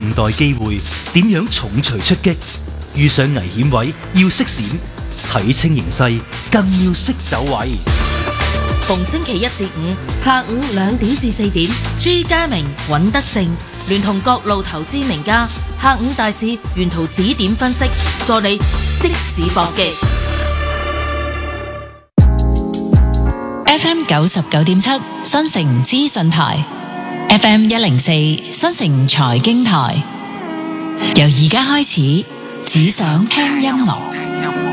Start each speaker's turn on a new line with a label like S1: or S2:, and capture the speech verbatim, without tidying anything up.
S1: 等待機會，點樣重錘出擊？遇上危險位要識閃，睇清形勢更要識走位。
S2: 逢星期一至五下午兩點至四點，朱家明、尹德正聯同各路投資名家，下午大市沿途指點分析，助你即市搏擊。
S3: F M 九十九點七新城資訊台 ，F M 一零四新城財經台，由而家開始，只想聽音樂。